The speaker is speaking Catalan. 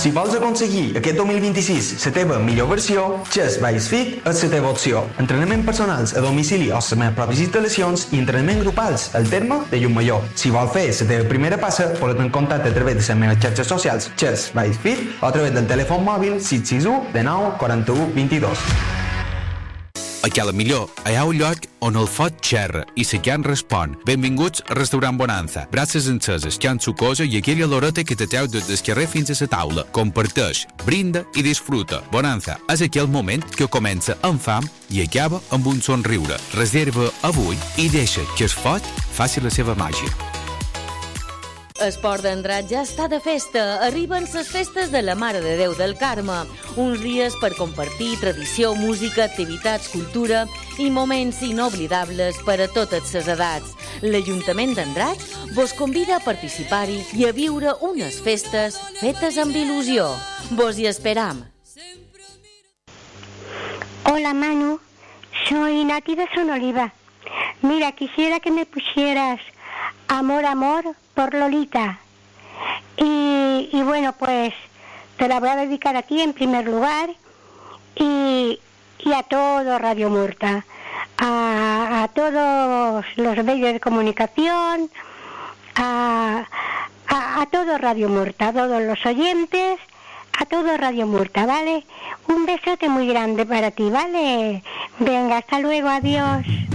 Si vols aconseguir aquest 2026 la teva millor versió, Chess by Fit és la teva opció. Entrenament personals a domicili o les meves pròpies instal·lacions i entrenament grupals al terme de Llumallor. Si vols fer la teva primera passa, pots en contacte a través de les meves xarxes socials Chess by Fit o a través del telèfon mòbil 661 19 41 22. A Cala Millor hi ha un lloc on el foc xerra i la carn respon. Benvinguts al restaurant Bonanza. Braces enceses, carn sucosa i aquella loreta que t'atreu des del carrer fins a la taula. Comparteix, brinda i disfruta. Bonanza és aquell moment que comença amb fam i acaba amb un somriure. Reserva avui i deixa que el foc faci la seva màgia. Esport d'Andrat ja està de festa. Arriben les festes de la Mare de Déu del Carme. Uns dies per compartir tradició, música, activitats, cultura i moments inoblidables per a totes les edats. L'Ajuntament d'Andrat vos convida a participar-hi i a viure unes festes fetes amb il·lusió. Vos hi esperam. Hola Manu, soy Nati de Sonoliva. Mira, quisiera que me pusieras Amor, amor por Lolita. Y bueno, pues te la voy a dedicar a ti en primer lugar y a todo Radio Murta, a todos los medios de comunicación, a todo Radio Murta, a todos los oyentes, a todo Radio Murta, ¿vale? Un besote muy grande para ti, ¿vale? Venga, hasta luego, adiós.